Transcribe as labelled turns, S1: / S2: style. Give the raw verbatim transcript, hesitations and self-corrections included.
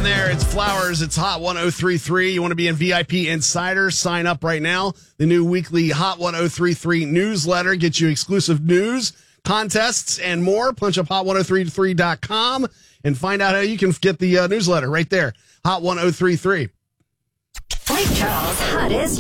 S1: there. It's Flowers. It's Hot one oh three point three. You want to be in V I P Insider? Sign up right now. The new weekly Hot one oh three point three newsletter gets you exclusive news, contests, and more. Punch up hot one oh three point three dot com and find out how you can get the uh, newsletter right there. Hot one oh three point three.
S2: Lake Charles' hottest